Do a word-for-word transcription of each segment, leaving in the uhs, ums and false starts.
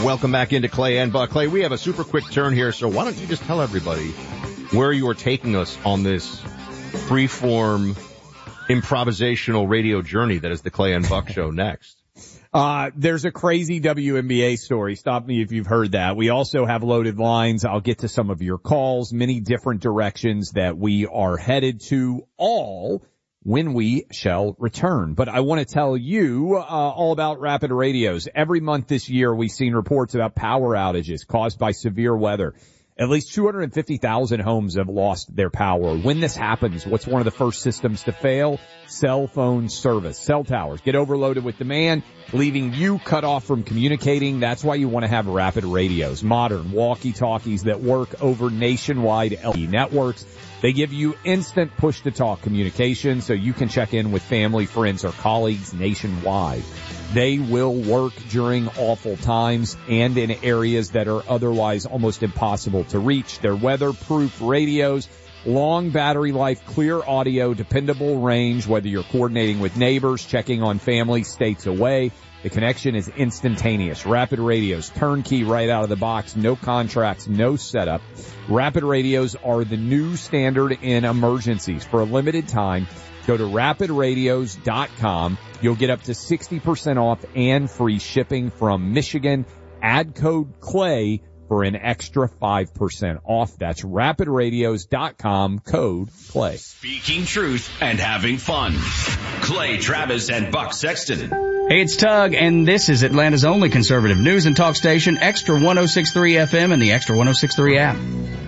Welcome back into Clay and Buck. Clay, we have a super quick turn here, so why don't you just tell everybody where you are taking us on this freeform improvisational radio journey that is the Clay and Buck Show next. Uh, there's a crazy W N B A story. Stop me if you've heard that. We also have loaded lines. I'll get to some of your calls, many different directions that we are headed to, all when we shall return. But I want to tell you uh, all about Rapid Radios. Every month this year, we've seen reports about power outages caused by severe weather. At least two hundred fifty thousand homes have lost their power. When this happens, what's one of the first systems to fail? Cell phone service. Cell towers get overloaded with demand, leaving you cut off from communicating. That's why you want to have Rapid Radios. Modern walkie-talkies that work over nationwide L T E networks. They give you instant push-to-talk communication so you can check in with family, friends, or colleagues nationwide. They will work during awful times and in areas that are otherwise almost impossible to reach. They're weatherproof radios, long battery life, clear audio, dependable range, whether you're coordinating with neighbors, checking on family states away. The connection is instantaneous. Rapid Radios, turnkey right out of the box, no contracts, no setup. Rapid Radios are the new standard in emergencies. For a limited time, go to rapid radios dot com. You'll get up to sixty percent off and free shipping from Michigan. Add code CLAY for an extra five percent off. That's rapid radios dot com, code CLAY. Speaking truth and having fun. Clay Travis and Buck Sexton. Hey, it's Tug, and this is Atlanta's only conservative news and talk station, Extra one oh six point three F M and the Extra one oh six point three app.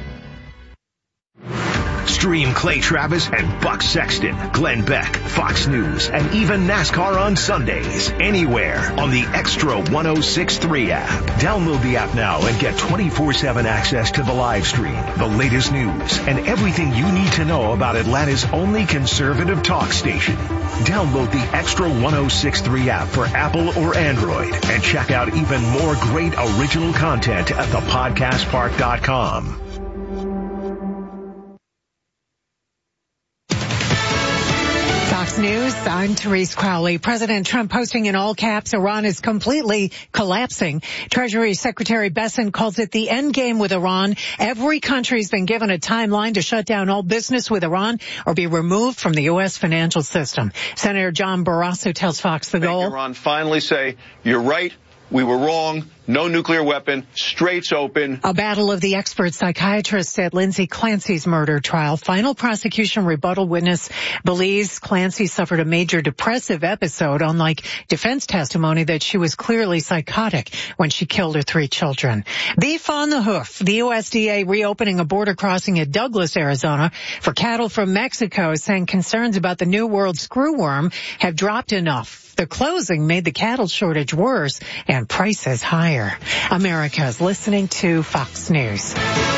Stream Clay Travis and Buck Sexton, Glenn Beck, Fox News, and even NASCAR on Sundays, anywhere on the Extra one oh six point three app. Download the app now and get twenty-four seven access to the live stream, the latest news, and everything you need to know about Atlanta's only conservative talk station. Download the Extra one oh six point three app for Apple or Android and check out even more great original content at the podcast park dot com. Fox News, I'm Therese Crowley. President Trump posting in all caps, Iran is completely collapsing. Treasury Secretary Bessent calls it the end game with Iran. Every country's been given a timeline to shut down all business with Iran or be removed from the U S financial system. Senator John Barrasso tells Fox the goal. Make Iran finally say, you're right, we were wrong, no nuclear weapon, straits open. A battle of the expert psychiatrists at Lindsay Clancy's murder trial. Final prosecution rebuttal witness believes Clancy suffered a major depressive episode, unlike defense testimony that she was clearly psychotic when she killed her three children. Beef on the hoof. The U S D A reopening a border crossing at Douglas, Arizona for cattle from Mexico, saying concerns about the New World screwworm have dropped enough. The closing made the cattle shortage worse and prices higher. America is listening to Fox News.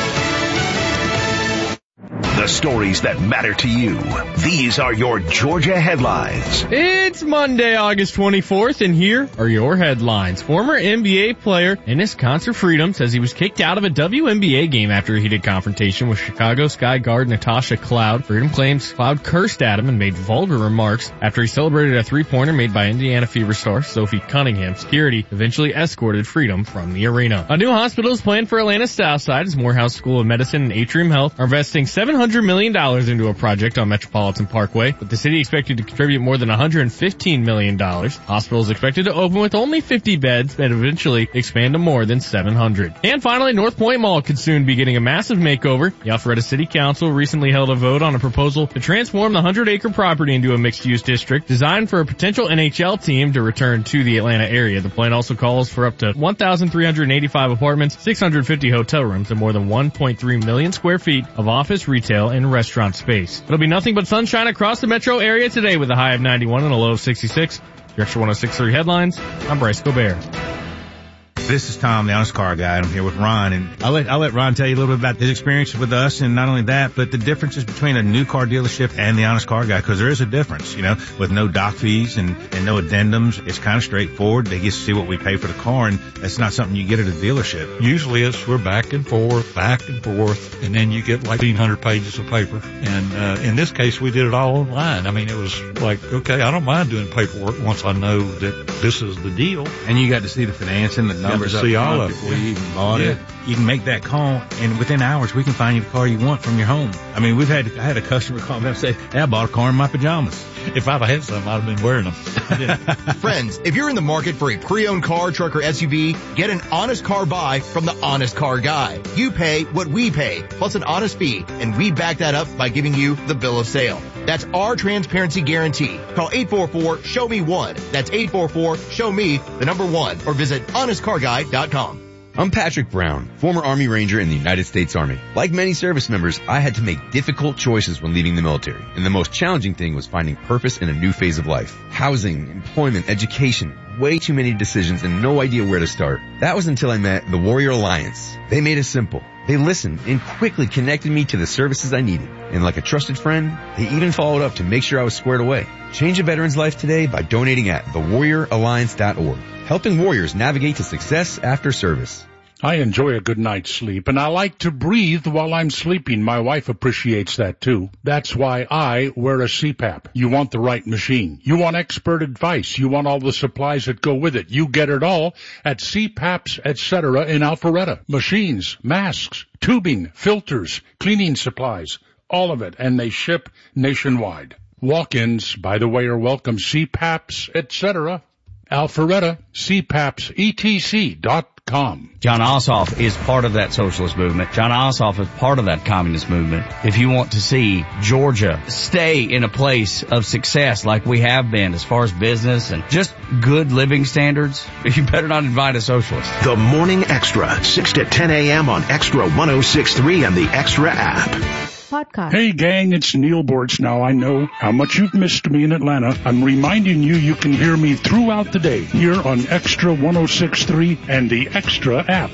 The stories that matter to you. These are your Georgia headlines. It's Monday, August twenty-fourth, and here are your headlines. Former N B A player Enes Kanter Freedom says he was kicked out of a W N B A game after a heated confrontation with Chicago Sky guard Natasha Cloud. Freedom claims Cloud cursed at him and made vulgar remarks after he celebrated a three-pointer made by Indiana Fever star Sophie Cunningham. Security eventually escorted Freedom from the arena. A new hospital is planned for Atlanta's South Side as Morehouse School of Medicine and Atrium Health are investing seven hundred million dollars into a project on Metropolitan Parkway, with the city expected to contribute more than one hundred fifteen million dollars. The hospital is expected to open with only fifty beds and eventually expand to more than seven hundred. And finally, North Point Mall could soon be getting a massive makeover. The Alpharetta City Council recently held a vote on a proposal to transform the one hundred acre property into a mixed-use district designed for a potential N H L team to return to the Atlanta area. The plan also calls for up to one thousand three hundred eighty-five apartments, six hundred fifty hotel rooms, and more than one point three million square feet of office, retail, and restaurant space. It'll be nothing but sunshine across the metro area today with a high of ninety-one and a low of sixty-six. Your Extra one oh six point three headlines. I'm Bryce Gobert. This is Tom, the honest car guy. I'm here with Ron, and I'll let, I'll let Ron tell you a little bit about his experience with us, and not only that, but the differences between a new car dealership and the honest car guy, because there is a difference, you know, with no doc fees and, and no addendums. It's kind of straightforward. They get to see what we pay for the car, and that's not something you get at a dealership. Usually it's we're back and forth, back and forth, and then you get like fifteen hundred pages of paper. And uh, in this case, we did it all online. I mean, it was like, okay, I don't mind doing paperwork once I know that this is the deal. And you got to see the financing, the numbers. numbers up see all front of it. before you even bought Yeah. it. You can make that call, and within hours, we can find you the car you want from your home. I mean, we've had I had a customer call me and say, hey, I bought a car in my pajamas. If I'd have had some, I'd have been wearing them. Friends, if you're in the market for a pre-owned car, truck, or S U V, get an honest car buy from the Honest Car Guy. You pay what we pay, plus an honest fee, and we back that up by giving you the bill of sale. That's our transparency guarantee. Call eight four four, show me one. That's eight four four, show me the number one, or visit honest car guy dot com. I'm Patrick Brown, former Army Ranger in the United States Army. Like many service members, I had to make difficult choices when leaving the military, and the most challenging thing was finding purpose in a new phase of life. Housing, employment, education, way too many decisions and no idea where to start. That was until I met the Warrior Alliance. They made it simple. They listened and quickly connected me to the services I needed. And like a trusted friend, they even followed up to make sure I was squared away. Change a veteran's life today by donating at the warrior alliance dot org. Helping warriors navigate to success after service. I enjoy a good night's sleep, and I like to breathe while I'm sleeping. My wife appreciates that, too. That's why I wear a C PAP. You want the right machine. You want expert advice. You want all the supplies that go with it. You get it all at C PAPs, et cetera in Alpharetta. Machines, masks, tubing, filters, cleaning supplies, all of it, and they ship nationwide. Walk-ins, by the way, are welcome. C PAPs, et cetera Alpharetta, C PAPs E T C dot com. John Ossoff is part of that socialist movement. John Ossoff is part of that communist movement. If you want to see Georgia stay in a place of success like we have been as far as business and just good living standards, you better not invite a socialist. The Morning Extra, six to ten a.m. on Extra one oh six point three and the Extra app. Podcast. Hey gang, it's Neil Bortz. Now I know how much you've missed me in Atlanta. I'm reminding you you can hear me throughout the day here on Extra one oh six point three and the Extra app.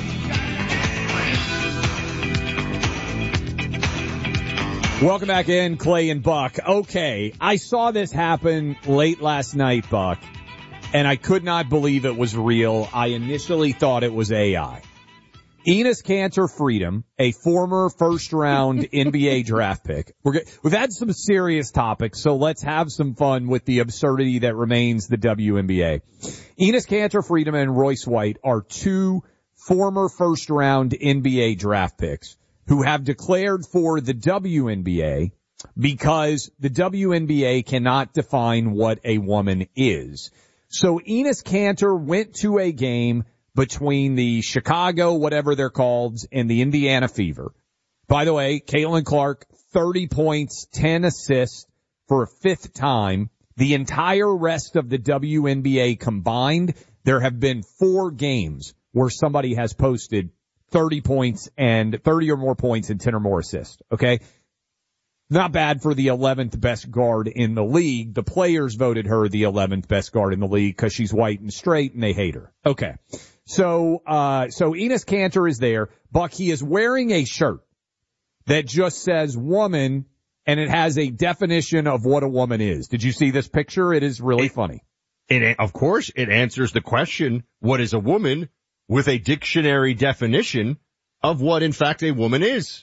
Welcome back in, Clay and Buck. Okay, I saw this happen late last night, Buck, and I could not believe it was real. I initially thought it was A I. Enes Kanter Freedom, a former first-round N B A draft pick. We're get, we've had some serious topics, so let's have some fun with the absurdity that remains the W N B A. Enes Kanter Freedom and Royce White are two former first-round N B A draft picks who have declared for the W N B A because the W N B A cannot define what a woman is. So Enes Kanter went to a game between the Chicago, whatever they're called, and the Indiana Fever. By the way, Caitlin Clark, thirty points, ten assists for a fifth time. The entire rest of the W N B A combined, there have been four games where somebody has posted thirty points and thirty or more points and ten or more assists. Okay? Not bad for the eleventh best guard in the league. The players voted her the eleventh best guard in the league because she's white and straight and they hate her. Okay. So, uh, so Enes Kanter is there. Buck, he is wearing a shirt that just says woman and it has a definition of what a woman is. Did you see this picture? It is really it, funny. It, of course, it answers the question, what is a woman, with a dictionary definition of what in fact a woman is.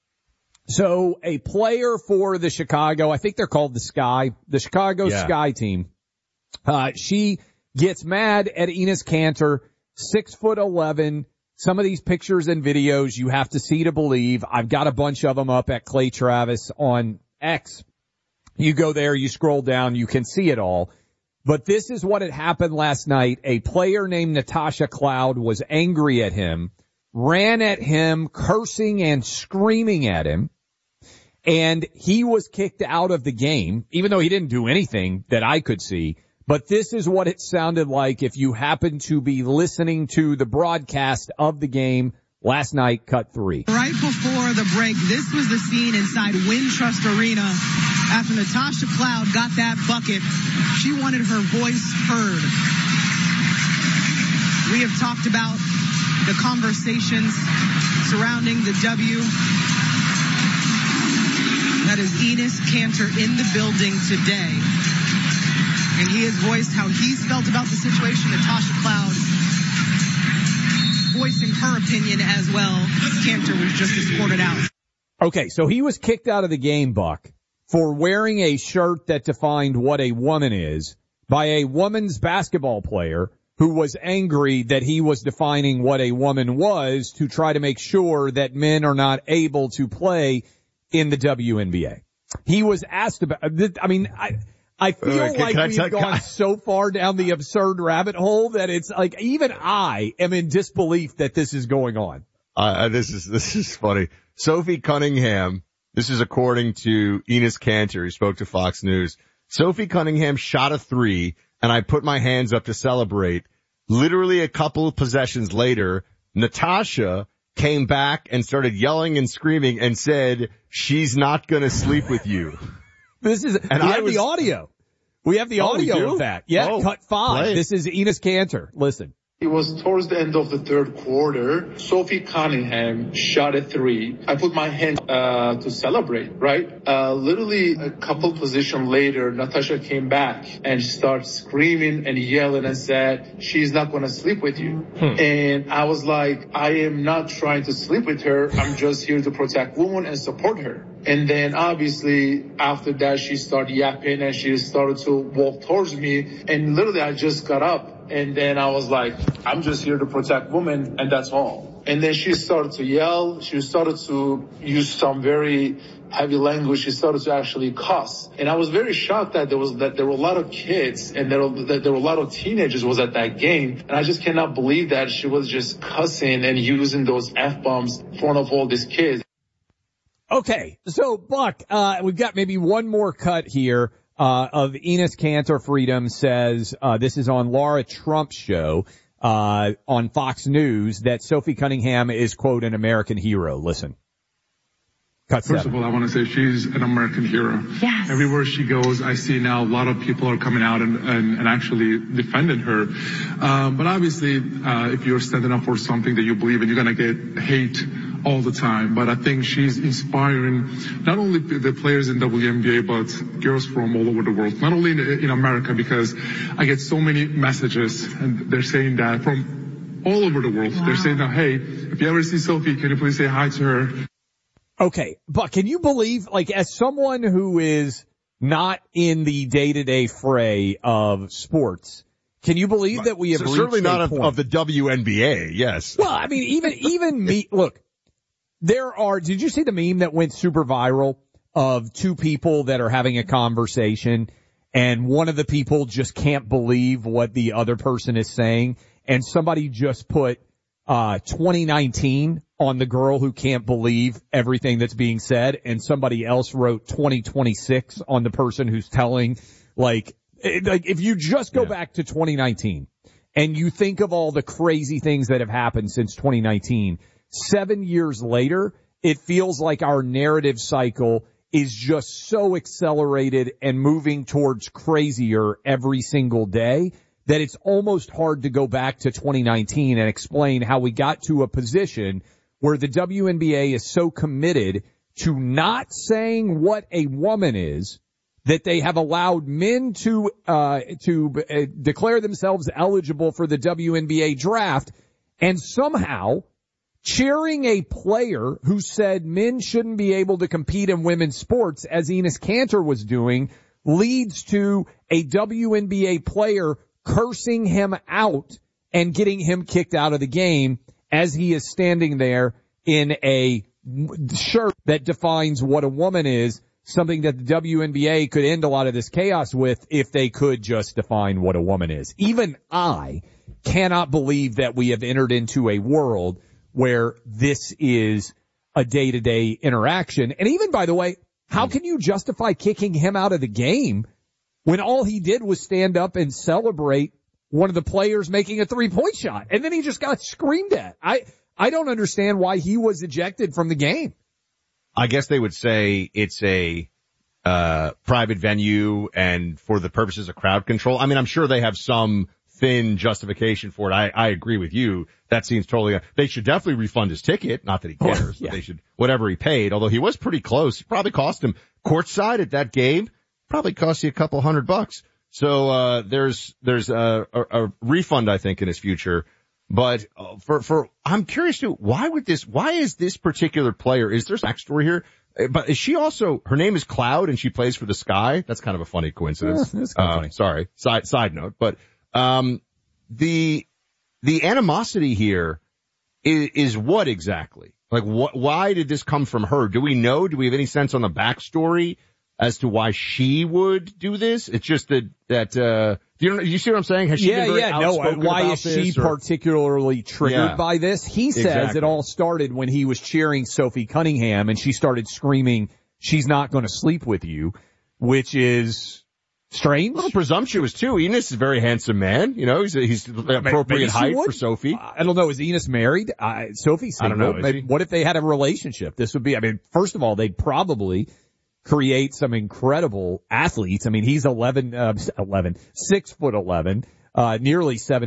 So a player for the Chicago, I think they're called the Sky, the Chicago yeah. Sky team. Uh, she gets mad at Enes Kanter. Six foot eleven. Some of these pictures and videos you have to see to believe. I've got a bunch of them up at Clay Travis on X. You go there, you scroll down, you can see it all. But this is what had happened last night. A player named Natasha Cloud was angry at him, ran at him, cursing and screaming at him. And he was kicked out of the game, even though he didn't do anything that I could see. But this is what it sounded like if you happen to be listening to the broadcast of the game last night, cut three. Right before the break, this was the scene inside Wintrust Arena after Natasha Cloud got that bucket. She wanted her voice heard. We have talked about the conversations surrounding the W. That is Enes Kanter in the building today. And he has voiced how he's felt about the situation. Natasha Cloud voicing her opinion as well. Kanter was just escorted out. Okay, so he was kicked out of the game, Buck, for wearing a shirt that defined what a woman is by a woman's basketball player who was angry that he was defining what a woman was to try to make sure that men are not able to play in the W N B A. He was asked about, I mean, I, I feel uh, can, like can we've I, gone I, so far down the absurd rabbit hole that it's like even I am in disbelief that this is going on. Uh, this is, this is funny. Sophie Cunningham, this is according to Enes Kanter, who spoke to Fox News. Sophie Cunningham shot a three, and I put my hands up to celebrate. Literally a couple of possessions later, Natasha came back and started yelling and screaming and said, she's not going to sleep with you. This is, and we I have was, the audio. We have the oh, audio of that. Yeah, oh, cut five. play. This is Enes Kanter. Listen. It was towards the end of the third quarter. Sophie Cunningham shot a three. I put my hand uh, to celebrate, right? Uh, literally a couple position later, Natasha came back and started screaming and yelling and said, she's not going to sleep with you. Hmm. And I was like, I am not trying to sleep with her. I'm just here to protect women and support her. And then obviously after that, she started yapping and she started to walk towards me. And literally I just got up. And then I was like, I'm just here to protect women, and that's all. And then she started to yell. She started to use some very heavy language. She started to actually cuss. And I was very shocked that there was that there were a lot of kids and there were, that there were a lot of teenagers was at that game. And I just cannot believe that she was just cussing and using those F-bombs in front of all these kids. Okay, so Buck, uh, we've got maybe one more cut here. Uh, of Enes Kanter Freedom says, uh, this is on Laura Trump's show, uh, on Fox News, that Sophie Cunningham is, quote, an American hero. Listen. Cut First seven. of all, I want to say she's an American hero. Yes. Everywhere she goes, I see now a lot of people are coming out and, and, and actually defending her. Um, but obviously, uh, if you're standing up for something that you believe in, you're going to get hate all the time. But I think she's inspiring not only the players in W N B A, but girls from all over the world, not only in, in America, because I get so many messages and they're saying that from all over the world. Wow. They're saying that, hey, if you ever see Sophie, can you please say hi to her? Okay, but can you believe, like, as someone who is not in the day-to-day fray of sports, can you believe that we have so reached certainly not a of, point? of the W N B A, yes. Well, I mean, even, even me, look, there are, did you see the meme that went super viral of two people that are having a conversation and one of the people just can't believe what the other person is saying and somebody just put, uh, twenty nineteen on the girl who can't believe everything that's being said, and somebody else wrote twenty twenty-six on the person who's telling, like, like if you just go yeah. back to twenty nineteen and you think of all the crazy things that have happened since twenty nineteen, seven years later, it feels like our narrative cycle is just so accelerated and moving towards crazier every single day that it's almost hard to go back to twenty nineteen and explain how we got to a position where the W N B A is so committed to not saying what a woman is that they have allowed men to uh to uh, declare themselves eligible for the W N B A draft, and somehow cheering a player who said men shouldn't be able to compete in women's sports, as Enes Kanter was doing, leads to a W N B A player cursing him out and getting him kicked out of the game as he is standing there in a shirt that defines what a woman is, something that the W N B A could end a lot of this chaos with if they could just define what a woman is. Even I cannot believe that we have entered into a world where this is a day-to-day interaction. And even, by the way, how can you justify kicking him out of the game when all he did was stand up and celebrate one of the players making a three-point shot, and then he just got screamed at? I I don't understand why he was ejected from the game. I guess they would say it's a uh private venue and for the purposes of crowd control. I mean, I'm sure they have some thin justification for it. I, I agree with you. That seems totally, they should definitely refund his ticket. Not that he cares, oh, yeah. but they should, whatever he paid, although he was pretty close. It probably cost him courtside at that game. Probably cost you a couple hundred bucks. So, uh, there's, there's a, a, a refund, I think, in his future. But uh, for, for, I'm curious too, why would this, why is this particular player, is there some backstory here? But is she also, her name is Cloud and she plays for the Sky? That's kind of a funny coincidence. Yeah, that's kind of uh, funny. Sorry. Side, side note. But, um, the the animosity here is, is what exactly? Like, what? Why did this come from her? Do we know? Do we have any sense on the backstory as to why she would do this? It's just that that uh, do you, you see what I'm saying? Has she yeah, been very yeah, no. Why is she or? particularly triggered yeah. by this? He says exactly. it all started when he was cheering Sophie Cunningham, and she started screaming, "She's not going to sleep with you," which is strange. A little presumptuous too. Enos is a very handsome man. You know, he's he's the appropriate height for Sophie. I don't know. Is Enos married? Uh, Sophie's single. I don't know. Maybe, what if they had a relationship? This would be, I mean, first of all, they'd probably create some incredible athletes. I mean, he's eleven, uh, eleven, six foot eleven, uh, nearly seven